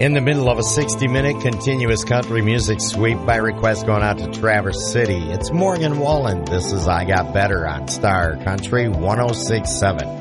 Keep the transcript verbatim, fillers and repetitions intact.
In the middle of a sixty-minute continuous country music sweep by request going out to Traverse City, it's Morgan Wallen. This is I Got Better on Star Country one oh six point seven.